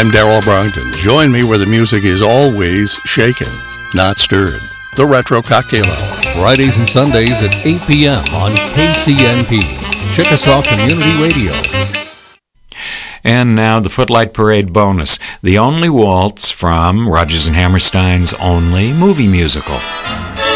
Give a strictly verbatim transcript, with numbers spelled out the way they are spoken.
I'm Darrell Brogdon. Join me where the music is always shaken, not stirred. The Retro Cocktail Hour. Fridays and Sundays at eight p.m. on K C N P. Chickasaw Community Radio. And now the Footlight Parade bonus, the only waltz from Rodgers and Hammerstein's only movie musical.